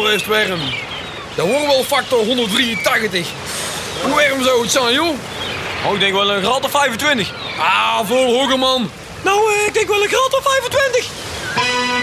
is het warm. De warmwelfactor 183. Hoe warm zou het zijn, joh? Oh, ik denk wel een graad of 25. Ah, veel hoger, man. Nou, ik denk wel een graad of 25.